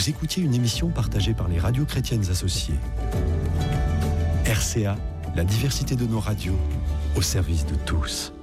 vous écoutiez une émission partagée par les radios chrétiennes associées. RCA, la diversité de nos radios, au service de tous.